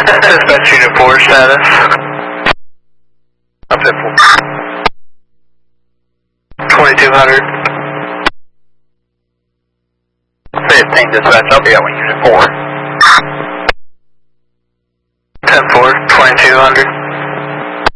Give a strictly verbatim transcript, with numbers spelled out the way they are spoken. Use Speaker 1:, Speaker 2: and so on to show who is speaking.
Speaker 1: Dispatch Unit four status. Up at twenty-two hundred.
Speaker 2: fifteen dispatch, I'll be out with Unit four.
Speaker 1: ten four, twenty-two hundred.